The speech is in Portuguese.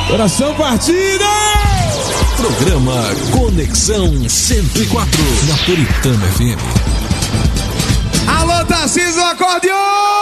Coração partido! Programa Conexão 104, Napolitana FM. Alô, Tarcísio, acordeon!